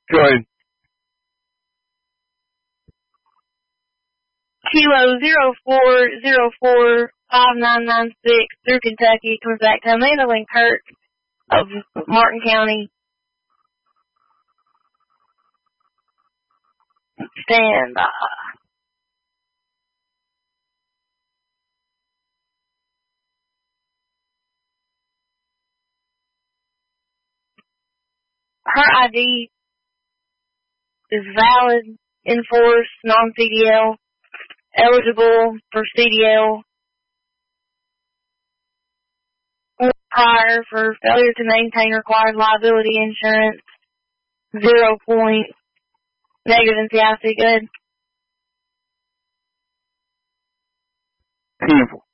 Go ahead. Kilo 04045996 through Kentucky, comes back to Amanda Lynn Kirk of Martin County. Stand by. Her ID is valid, in force, non-CDL, eligible for CDL, prior for failure to maintain required liability insurance, 0 points, negative NCIC. Good. Beautiful.